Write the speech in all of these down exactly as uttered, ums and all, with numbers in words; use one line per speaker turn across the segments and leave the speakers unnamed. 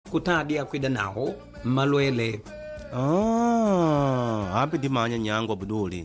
kutadi akwida nawo malwele.
Ah, ambi ndimanya nyangu abuduli.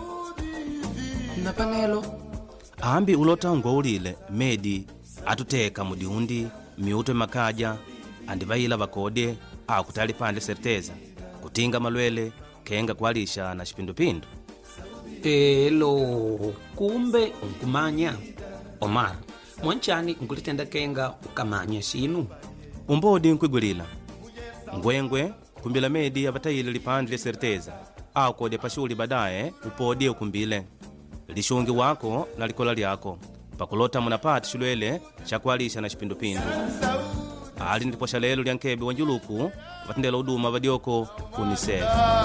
Napanelo
Ambi ulota ngwaulile medi atuteka mudiundi miuto makaja andivayila vakode akutali pande serteza kutinga malwele kenga kwalisha na chipindupindu.
elo kumbe unkumanya Omar mwanchani nkulitenda kenga ukamanya sinu
umbodi nkwigulila ngwengwe kumbila medi avatayile lipande lya serteza akode pashuli badaye upodi ukumbile lishungi wako na likola lyako pakulota munapati shulwele shakwalisha na chipindupindu. Ali ndipo shalelo lya nkebe wanjuluku vatendela uduma vadioko UNICEF.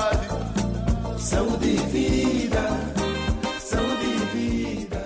Saúde e vida, saúde e vida.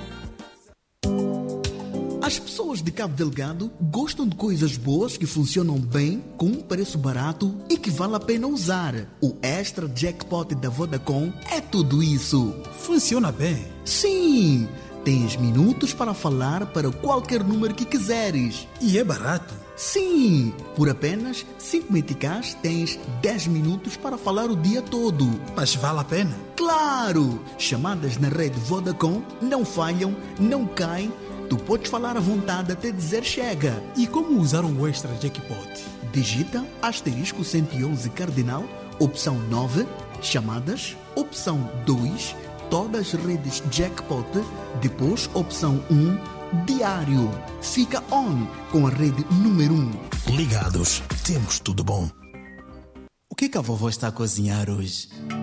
As pessoas de Cabo Delgado gostam de coisas boas que funcionam bem, com um preço barato e que vale a pena usar. O Extra Jackpot da Vodacom é tudo isso.
Funciona bem?
Sim! Tens minutos para falar para qualquer número que quiseres.
E é barato?
Sim! Por apenas cinco meticais tens dez minutos para falar o dia todo.
Mas vale a pena?
Claro! Chamadas na rede Vodacom não falham, não caem. Tu podes falar à vontade até dizer chega.
E como usar um Extra Jackpot?
Digita asterisco cento e onze cardinal, opção nove, chamadas, opção dois, todas as redes Jackpot, depois opção um, diário. Fica on com a rede número um.
Ligados, temos tudo bom. O que que a vovó está a cozinhar hoje?